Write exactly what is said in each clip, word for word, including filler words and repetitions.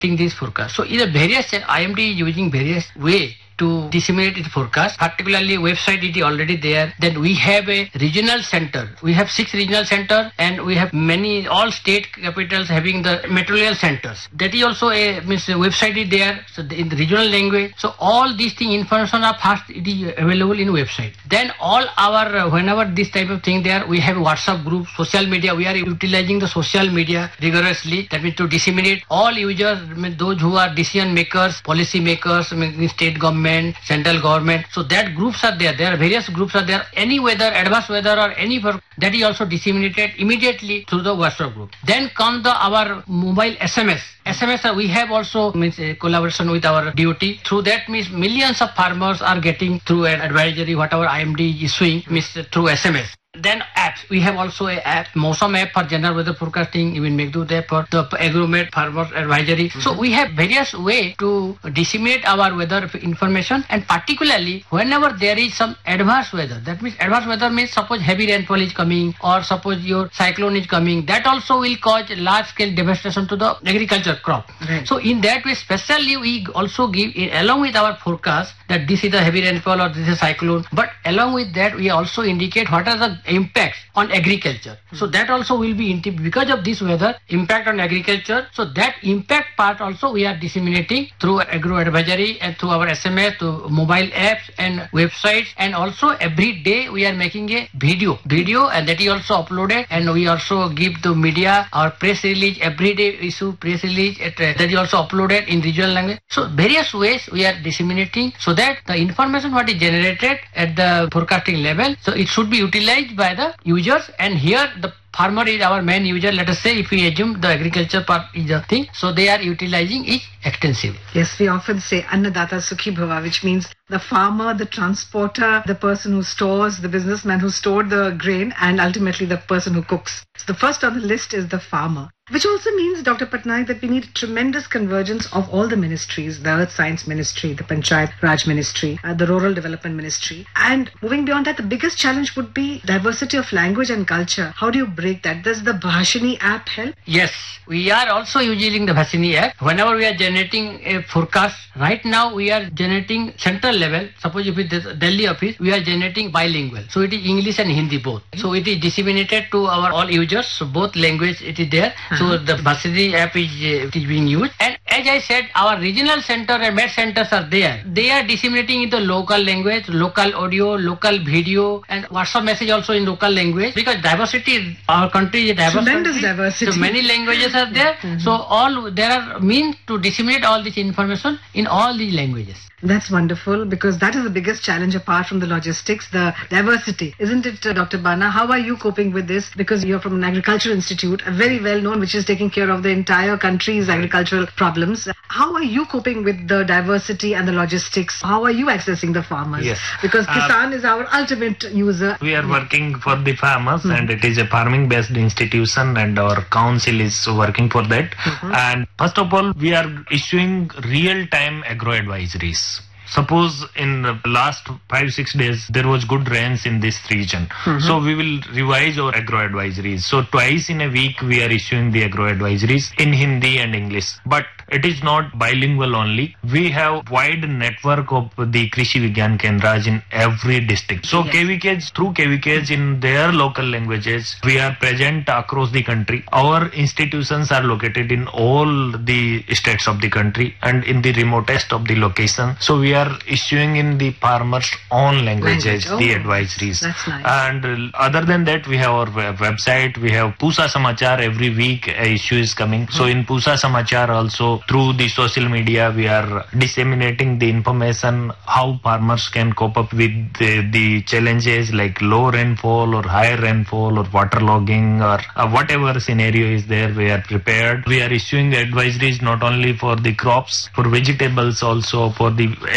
this forecast. So, in a various I M D is using various way to disseminate its forecast, particularly website it is already there. Then we have a regional center. We have six regional centers and we have many, all state capitals having the meteorological centers. That is also a means a website is there, so in the regional language. So all these things, information are fast, it is available in website. Then all our, uh, whenever this type of thing there, we have WhatsApp group, social media. We are utilizing the social media rigorously. That means to disseminate all users, I mean, those who are decision makers, policy makers, I mean, state government, central government. So that groups are there. There are various groups are there. Any weather, adverse weather or any work, that is also disseminated immediately through the WhatsApp group. Then come the our mobile S M S. S M S uh, we have also means a collaboration with our D O T. Through that means millions of farmers are getting through an advisory, whatever I M D is issuing means uh, through S M S. Then apps. We have also a app, Mosam app for general weather forecasting, even Meghdut app for the Agromet farmer advisory. Mm-hmm. So we have various ways to disseminate our weather information, and particularly whenever there is some adverse weather. That means adverse weather means suppose heavy rainfall is coming or suppose your cyclone is coming. That also will cause large scale devastation to the agriculture crop. Right. So in that way, specially we also give, along with our forecast, that this is a heavy rainfall or this is a cyclone. But along with that, we also indicate what are the impacts on agriculture. Mm-hmm. So that also will be because of this weather impact on agriculture. So that impact part also we are disseminating through agro advisory and through our S M S, to mobile apps and websites, and also every day we are making a video video and that is also uploaded, and we also give the media our press release, every day issue press release, et cetera. That is also uploaded in regional language. So various ways we are disseminating so that the information what is generated at the forecasting level, so it should be utilized by the users. And here the farmer is our main user. Let us say if we assume the agriculture part is the thing, so they are utilizing it extensively. Yes, we often say Annadata Sukhi Bhava, which means the farmer, the transporter, the person who stores, the businessman who stored the grain, and ultimately the person who cooks. So the first on the list is the farmer. Which also means, Doctor Patnaik, that we need tremendous convergence of all the ministries, the Earth Science Ministry, the Panchayat Raj Ministry, uh, the Rural Development Ministry. And moving beyond that, the biggest challenge would be diversity of language and culture. How do you break that? Does the Bhashini app help? Yes, we are also using the Bhashini app. Whenever we are generating a forecast, right now we are generating central level. Suppose if it is Delhi office, we are generating bilingual. So it is English and Hindi both. So it is disseminated to our all users. So both language it is there. Uh-huh. So the Bhashini app is, uh, it is being used. And as I said, our regional center and med centers are there. They are disseminating in the local language, local audio, local video, and WhatsApp message also in local language. Because diversity, our country is diverse. Tremendous country, diversity. So many languages are there. Mm-hmm. So all there are means to disseminate all this information in all these languages. That's wonderful, because that is the biggest challenge apart from the logistics, the diversity. Isn't it, uh, Doctor Bana? How are you coping with this? Because you're from an agricultural institute, a very well known, which is taking care of the entire country's agricultural problems. How are you coping with the diversity and the logistics? How are you accessing the farmers? Yes. Because uh, Kisan is our ultimate user. We are working for the farmers, mm-hmm. and it is a farming based institution, and our council is working for that. Mm-hmm. And first of all, we are issuing real time agro advisories. Suppose in the last five, six days, there was good rains in this region. Mm-hmm. So we will revise our agro advisories. So twice in a week, we are issuing the agro advisories in Hindi and English. But it is not bilingual only. We have wide network of the Krishi Vigyan Kendras in every district. So yes. K V Ks, through K V Ks in their local languages, we are present across the country. Our institutions are located in all the states of the country and in the remotest of the location. So we are issuing in the farmers' own languages, Language. oh, the advisories. That's nice. And uh, other than that, we have our website. We have Pusa Samachar. Every week a issue is coming. Mm-hmm. So in Pusa Samachar also, through the social media, we are disseminating the information how farmers can cope up with the, the challenges like low rainfall or higher rainfall or waterlogging or uh, whatever scenario is there. We are prepared. We are issuing advisories not only for the crops, for vegetables also, for the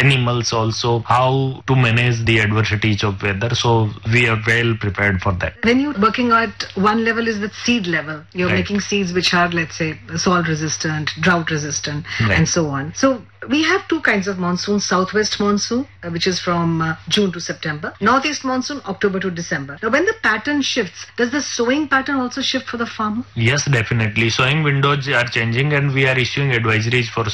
animals also, how to manage the adversities of weather. So we are well prepared for that. When you're working at one level is the seed level. You're Right. making seeds which are, let's say, salt resistant, drought resistant, Right. and so on. So we have two kinds of monsoon: southwest monsoon, uh, which is from uh, June to September; northeast monsoon, October to December. Now, when the pattern shifts, does the sowing pattern also shift for the farmer? Yes, definitely. Sowing windows are changing and we are issuing advisories for